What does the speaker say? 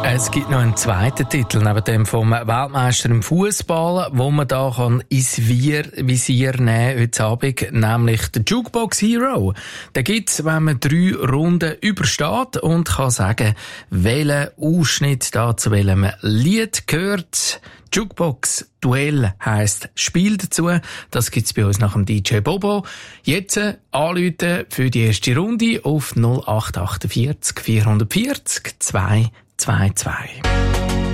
Es gibt noch einen zweiten Titel, neben dem vom Weltmeister im Fußball, wo man da ins Visier nehmen heute Abend, nämlich der Jukebox Hero. Den gibt's, wenn man 3 Runden übersteht und kann sagen, welchen Ausschnitt da zu welchem Lied gehört. Jukebox Duell heisst Spiel dazu. Das gibt's bei uns nach dem DJ Bobo. Jetzt anrufen für die erste Runde auf 0848 440 222.